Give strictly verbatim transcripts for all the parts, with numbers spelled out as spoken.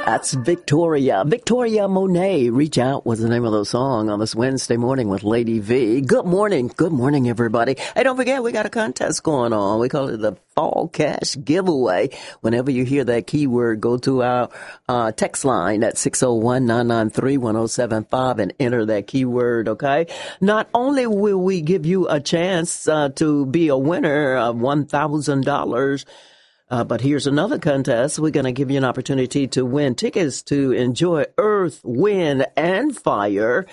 That's Victoria. Victoria Monet. Reach Out was the name of the song on this Wednesday morning with Lady V. Good morning. Good morning, everybody. Hey, don't forget, we got a contest going on. We call it the Fall Cash Giveaway. Whenever you hear that keyword, go to our uh, text line at six oh one, nine nine three, one oh seven five and enter that keyword, okay? Not only will we give you a chance uh, to be a winner of one thousand dollars, Uh, but here's another contest. We're going to give you an opportunity to win tickets to enjoy Earth, Wind, and Fire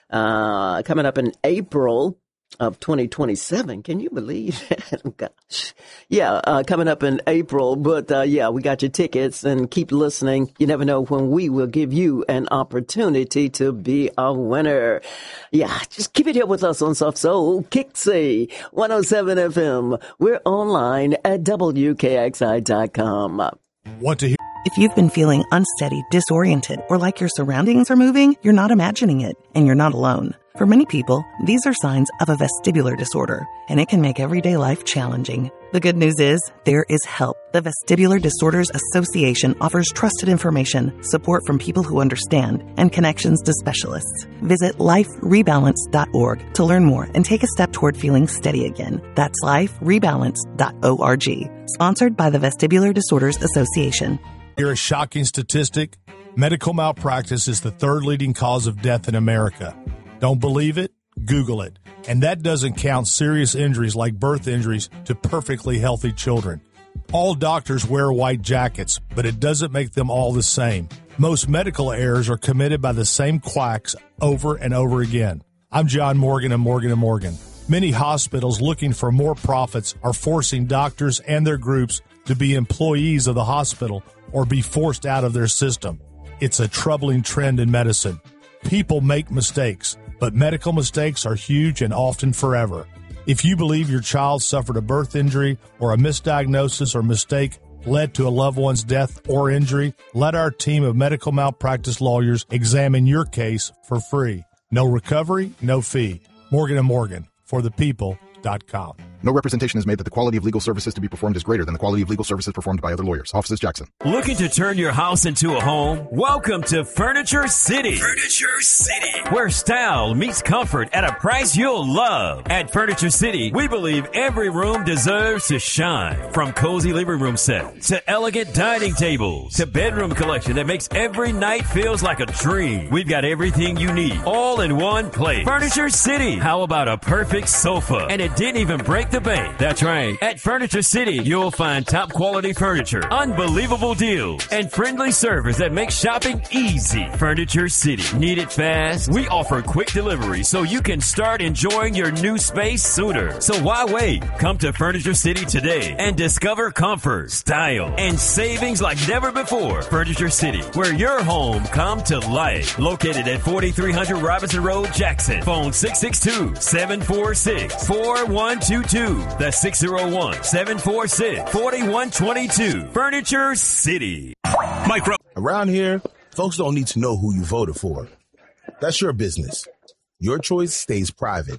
uh, coming up in April of twenty twenty-seven. Can you believe that? Gosh. Yeah, uh, coming up in April. But, uh, yeah, we got your tickets, and keep listening. You never know when we will give you an opportunity to be a winner. Yeah, just keep it here with us on Soft Soul Kixie one oh seven F M. We're online at W K X I dot com. Want to hear? If you've been feeling unsteady, disoriented, or like your surroundings are moving, you're not imagining it, and you're not alone. For many people, these are signs of a vestibular disorder, and it can make everyday life challenging. The good news is, there is help. The Vestibular Disorders Association offers trusted information, support from people who understand, and connections to specialists. Visit life rebalance dot org to learn more and take a step toward feeling steady again. That's life rebalance dot org. Sponsored by the Vestibular Disorders Association. Here's a shocking statistic. Medical malpractice is the third leading cause of death in America. Don't believe it? Google it. And that doesn't count serious injuries like birth injuries to perfectly healthy children. All doctors wear white jackets, but it doesn't make them all the same. Most medical errors are committed by the same quacks over and over again. I'm John Morgan of Morgan and Morgan. Many hospitals looking for more profits are forcing doctors and their groups to be employees of the hospital or be forced out of their system. It's a troubling trend in medicine. People make mistakes, but medical mistakes are huge and often forever. If you believe your child suffered a birth injury or a misdiagnosis or mistake led to a loved one's death or injury, let our team of medical malpractice lawyers examine your case for free. No recovery, no fee. Morgan and Morgan, for the people dot com. No representation is made that the quality of legal services to be performed is greater than the quality of legal services performed by other lawyers. Offices Jackson. Looking to turn your house into a home? Welcome to Furniture City. Furniture City. Where style meets comfort at a price you'll love. At Furniture City, we believe every room deserves to shine. From cozy living room sets to elegant dining tables to bedroom collection that makes every night feels like a dream. We've got everything you need all in one place. Furniture City. How about a perfect sofa? And it didn't even break the bank. That's right. At Furniture City, you'll find top quality furniture, unbelievable deals, and friendly service that makes shopping easy. Furniture City. Need it fast? We offer quick delivery so you can start enjoying your new space sooner. So why wait? Come to Furniture City today and discover comfort, style, and savings like never before. Furniture City, where your home come to life. Located at forty-three hundred Robinson Road, Jackson. Phone six six two, seven four six, four one two two. That's six oh one, seven four six, four one two two. Furniture City. Micro. Around here, folks don't need to know who you voted for. That's your business. Your choice stays private.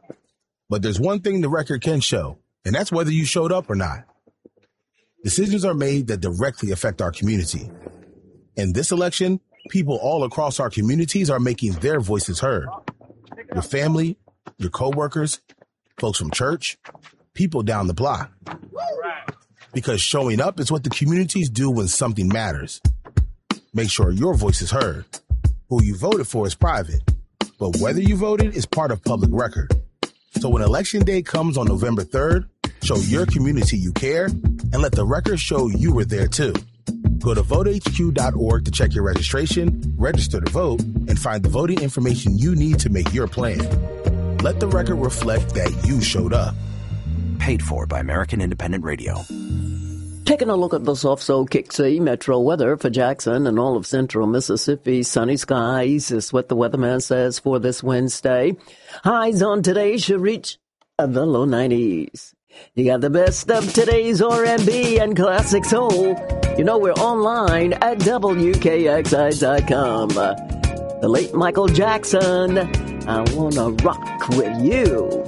But there's one thing the record can show, and that's whether you showed up or not. Decisions are made that directly affect our community. In this election, people all across our communities are making their voices heard. Your family, your coworkers, folks from church, people down the block. Because showing up is what the communities do when something matters. Make sure your voice is heard. Who you voted for is private, but whether you voted is part of public record. So when election day comes on November third, show your community you care and let the record show you were there too. Go to vote H Q dot org to check your registration, register to vote, and find the voting information you need to make your plan. Let the record reflect that you showed up. Paid for by American Independent Radio. Taking a look at the Soft Soul Kixie Metro weather for Jackson and all of central Mississippi. Sunny skies is what the weatherman says for this Wednesday. Highs on today should reach the low nineties. You got the best of today's R and B and classic soul. You know we're online at W K X I dot com. The late Michael Jackson, I wanna rock with you.